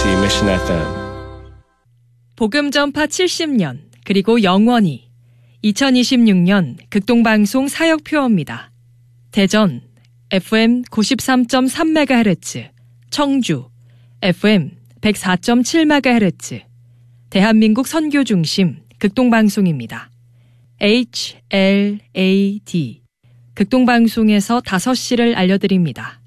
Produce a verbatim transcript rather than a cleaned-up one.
Mission 에프엠. 복음 전파 칠십 년 그리고 영원히 이천이십육 년 극동방송 사역표어입니다. 대전 에프엠 구십삼 점 삼 메가헤르츠, 청주 에프엠 백사 점 칠 메가헤르츠, 대한민국 선교 중심 극동방송입니다. 에이치 엘 에이 디 극동방송에서 다섯 시를 알려드립니다.